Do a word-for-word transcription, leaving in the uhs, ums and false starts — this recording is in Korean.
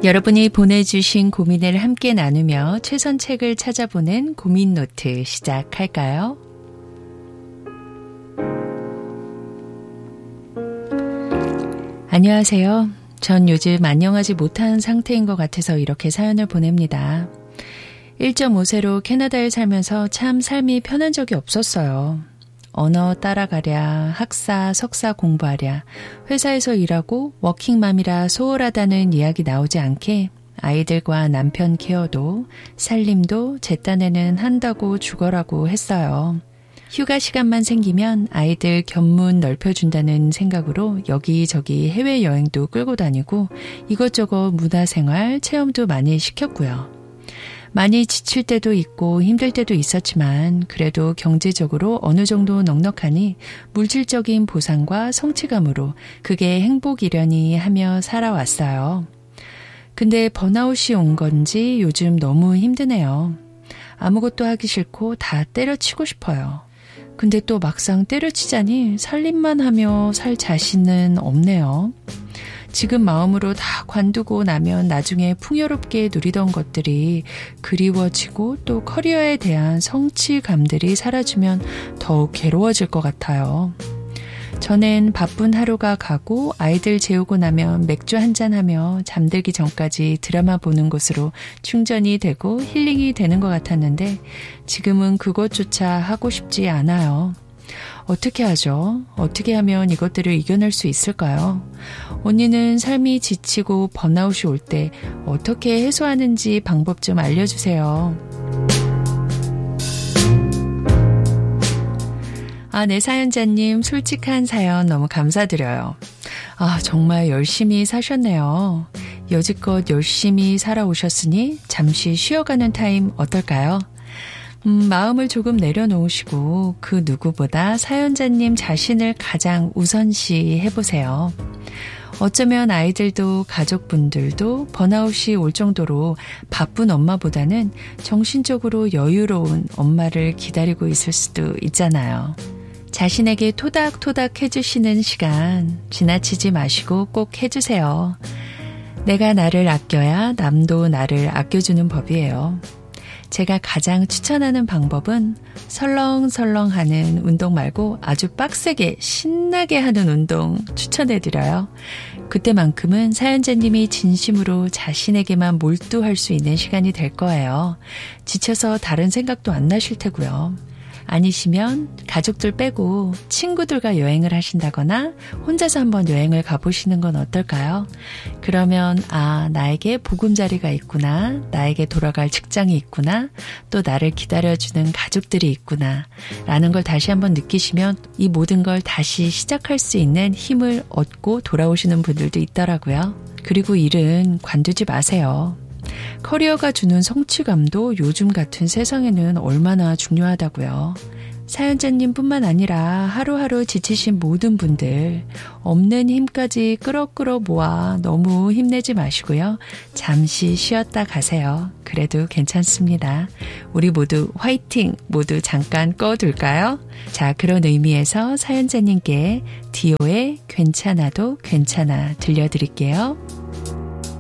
여러분이 보내주신 고민을 함께 나누며 최선책을 찾아보는 고민노트 시작할까요? 안녕하세요. 전 요즘 안녕하지 못한 상태인 것 같아서 이렇게 사연을 보냅니다. 일 점 오 세로 캐나다에 살면서 참 삶이 편한 적이 없었어요. 언어 따라가랴, 학사, 석사 공부하랴, 회사에서 일하고 워킹맘이라 소홀하다는 이야기 나오지 않게 아이들과 남편 케어도 살림도 제 딴에는 한다고 죽어라고 했어요. 휴가 시간만 생기면 아이들 견문 넓혀준다는 생각으로 여기저기 해외여행도 끌고 다니고 이것저것 문화생활 체험도 많이 시켰고요. 많이 지칠 때도 있고 힘들 때도 있었지만 그래도 경제적으로 어느 정도 넉넉하니 물질적인 보상과 성취감으로 그게 행복이려니 하며 살아왔어요. 근데 번아웃이 온 건지 요즘 너무 힘드네요. 아무것도 하기 싫고 다 때려치고 싶어요. 근데 또 막상 때려치자니 살림만 하며 살 자신은 없네요. 지금 마음으로 다 관두고 나면 나중에 풍요롭게 누리던 것들이 그리워지고 또 커리어에 대한 성취감들이 사라지면 더욱 괴로워질 것 같아요. 전엔 바쁜 하루가 가고 아이들 재우고 나면 맥주 한잔하며 잠들기 전까지 드라마 보는 것으로 충전이 되고 힐링이 되는 것 같았는데 지금은 그것조차 하고 싶지 않아요. 어떻게 하죠? 어떻게 하면 이것들을 이겨낼 수 있을까요? 언니는 삶이 지치고 번아웃이 올 때 어떻게 해소하는지 방법 좀 알려주세요. 아, 네, 사연자님 솔직한 사연 너무 감사드려요. 아, 정말 열심히 사셨네요. 여지껏 열심히 살아오셨으니 잠시 쉬어가는 타임 어떨까요? 음, 마음을 조금 내려놓으시고 그 누구보다 사연자님 자신을 가장 우선시 해보세요. 어쩌면 아이들도 가족분들도 번아웃이 올 정도로 바쁜 엄마보다는 정신적으로 여유로운 엄마를 기다리고 있을 수도 있잖아요. 자신에게 토닥토닥 해주시는 시간 지나치지 마시고 꼭 해주세요. 내가 나를 아껴야 남도 나를 아껴주는 법이에요. 제가 가장 추천하는 방법은 설렁설렁하는 운동 말고 아주 빡세게 신나게 하는 운동 추천해드려요. 그때만큼은 사연자님이 진심으로 자신에게만 몰두할 수 있는 시간이 될 거예요. 지쳐서 다른 생각도 안 나실 테고요. 아니시면 가족들 빼고 친구들과 여행을 하신다거나 혼자서 한번 여행을 가보시는 건 어떨까요? 그러면 아, 나에게 보금자리가 있구나, 나에게 돌아갈 직장이 있구나, 또 나를 기다려주는 가족들이 있구나 라는 걸 다시 한번 느끼시면 이 모든 걸 다시 시작할 수 있는 힘을 얻고 돌아오시는 분들도 있더라고요. 그리고 일은 관두지 마세요. 커리어가 주는 성취감도 요즘 같은 세상에는 얼마나 중요하다고요. 사연자님 뿐만 아니라 하루하루 지치신 모든 분들 없는 힘까지 끌어끌어 모아 너무 힘내지 마시고요. 잠시 쉬었다 가세요. 그래도 괜찮습니다. 우리 모두 화이팅! 모두 잠깐 꺼둘까요? 자, 그런 의미에서 사연자님께 디오의 괜찮아도 괜찮아 들려드릴게요.